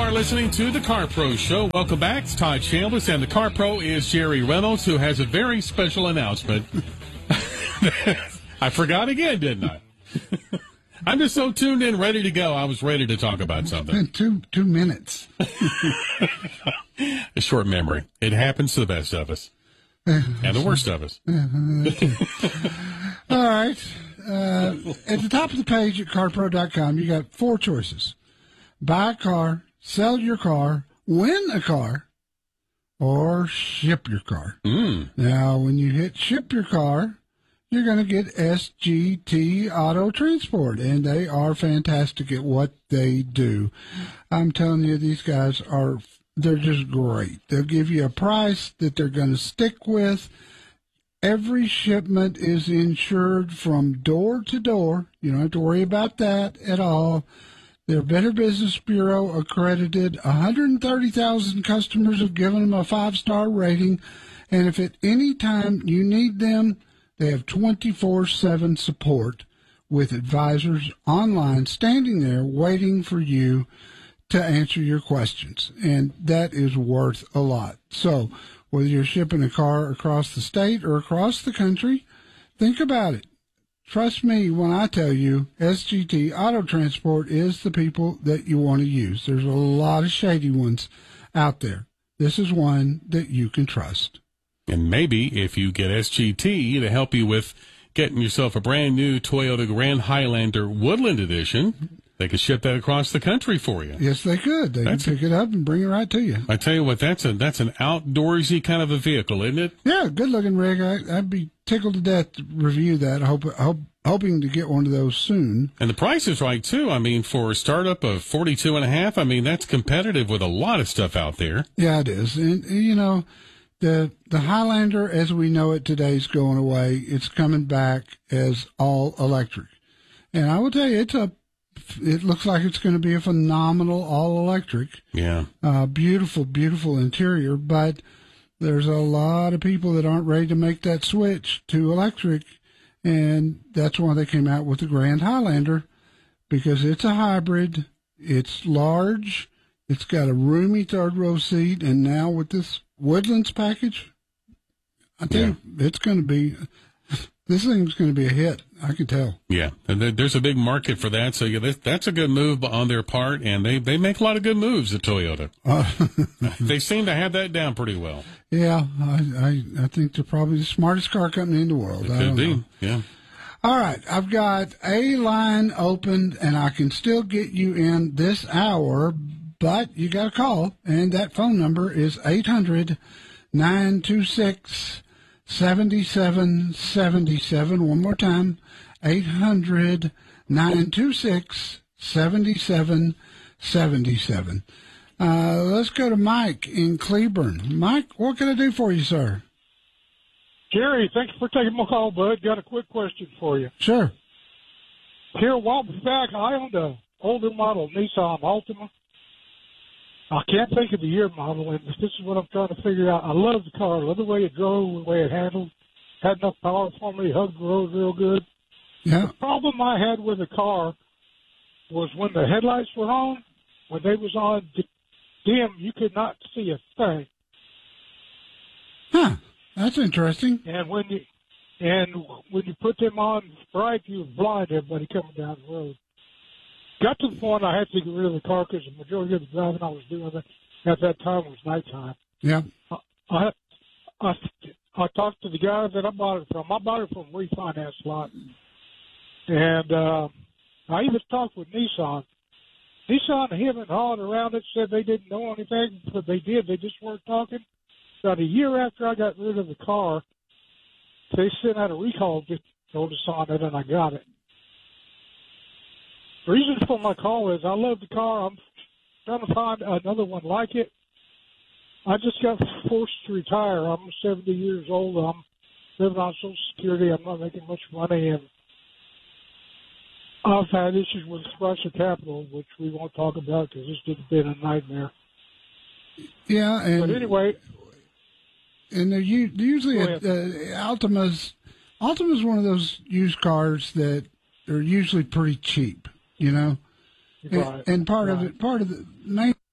are listening to the Car Pro Show. Welcome back. It's Todd Chambliss, and the Car Pro is Jerry Reynolds, who has a very special announcement. I forgot again, didn't I? I'm just so tuned in, ready to go. I was ready to talk about something. Two minutes. A short memory. It happens to the best of us. And the worst of us. All right. At the top of the page at carpro.com, you got 4 choices. Buy a car, sell your car, win a car, or ship your car. Now, when you hit ship your car, you're going to get SGT Auto Transport, and they are fantastic at what they do. I'm telling you, these guys they're just great. They'll give you a price that they're going to stick with. Every shipment is insured from door to door. You don't have to worry about that at all. They're Better Business Bureau accredited. 130,000 customers have given them a 5-star rating. And if at any time you need them, they have 24/7 support with advisors online standing there waiting for you to answer your questions. And that is worth a lot. So whether you're shipping a car across the state or across the country, think about it. Trust me when I tell you SGT Auto Transport is the people that you want to use. There's a lot of shady ones out there. This is one that you can trust. And maybe if you get SGT to help you with getting yourself a brand new Toyota Grand Highlander Woodland Edition, they could ship that across the country for you. Yes, they could. They could pick it up and bring it right to you. I tell you what, that's an outdoorsy kind of a vehicle, isn't it? Yeah, good-looking rig. I'd be tickled to death to review that. Hoping to get one of those soon. And the price is right, too. I mean, for a startup of $42.5, I mean, that's competitive with a lot of stuff out there. Yeah, it is. And, you know, the Highlander, as we know it today, is going away. It's coming back as all electric. And I will tell you, it looks like it's going to be a phenomenal all-electric. Yeah. Beautiful, beautiful interior, but there's a lot of people that aren't ready to make that switch to electric, and that's why they came out with the Grand Highlander, because it's a hybrid, it's large, it's got a roomy third-row seat, and now with this Woodlands package, I think it's going to be... This thing's going to be a hit. I can tell. Yeah, and there's a big market for that. So that's a good move on their part, and they make a lot of good moves at Toyota. They seem to have that down pretty well. Yeah, I think they're probably the smartest car company in the world. It could be. Yeah. All right, I've got a line opened, and I can still get you in this hour, but you got to call, and that phone number is 800-926 7777. One more time, 800-926-7777. Let's go to Mike in Cleburne. Mike, what can I do for you, sir? Jerry, thanks for taking my call, bud. Got a quick question for you. Sure. Here a while back, I owned an older model Nissan Altima. I can't think of the year model, and this is what I'm trying to figure out. I love the car. I love the way it drove, the way it handled. Had enough power for me. Hugged the road real good. Yeah. The problem I had with the car was when the headlights were on, when they was on dim, you could not see a thing. Huh. That's interesting. And when you put them on bright, you was blind everybody coming down the road. Got to the point I had to get rid of the car because the majority of the driving I was doing at that time was nighttime. Yeah. I talked to the guy that I bought it from. I bought it from Refinance Lot. And I even talked with Nissan. Nissan him and hawed around it, said they didn't know anything, but they did. They just weren't talking. About a year after I got rid of the car, they sent out a recall notice on it, and I got it. The reason for my call is I love the car. I'm trying to find another one like it. I just got forced to retire. I'm 70 years old. I'm living on Social Security. I'm not making much money, and I've had issues with the price of capital, which we won't talk about because this has been a nightmare. Yeah, but anyway, and they're usually Altima's one of those used cars that are usually pretty cheap, you know. Right. And part of the main